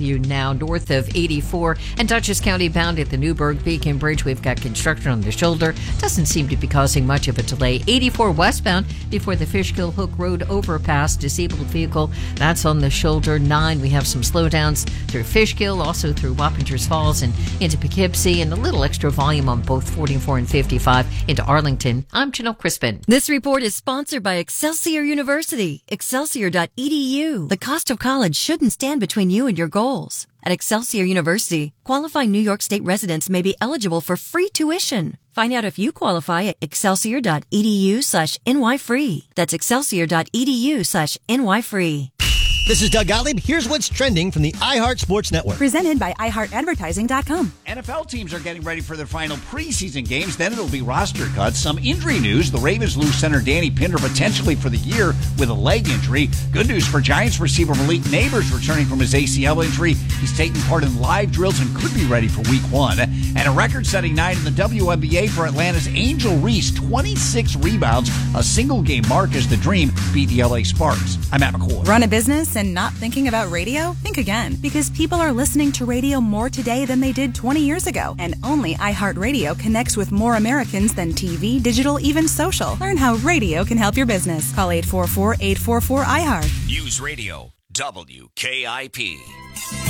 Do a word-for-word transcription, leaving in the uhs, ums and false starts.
W now north of eighty-four and Dutchess County bound at the Newburgh Beacon Bridge. We've got construction on the shoulder. Doesn't seem to be causing much of a delay. eighty-four westbound before the Fishkill Hook Road overpass. Disabled vehicle, that's on the shoulder. Nine, we have some slowdowns through Fishkill, also through Wappingers Falls and into Poughkeepsie, and a little extra volume on both forty-four and fifty-five into Arlington. I'm Janelle Crispin. This report is sponsored by Excelsior University. Excelsior dot e d u. The cost of college shouldn't stand between you and your goals. At Excelsior University, qualifying New York State residents may be eligible for free tuition. Find out if you qualify at excelsior dot e d u slash n y free. That's excelsior dot e d u slash n y free. This is Doug Gottlieb. Here's what's trending from the iHeart Sports Network. Presented by i heart advertising dot com. N F L teams are getting ready for their final preseason games. Then it'll be roster cuts. Some injury news. The Ravens lose center Danny Pinder potentially for the year with a leg injury. Good news for Giants receiver Malik Neighbors returning from his A C L injury. He's taking part in live drills and could be ready for week one. And a record-setting night in the W N B A for Atlanta's Angel Reese. twenty-six rebounds, a single-game mark as the Dream beat the L A Sparks. I'm Matt McCoy. Run a business and not thinking about radio? Think again, because people are listening to radio more today than they did twenty years ago. And only iHeartRadio connects with more Americans than T V, digital, even social. Learn how radio can help your business. Call eight four four, eight four four, I heart. News Radio, W K I P.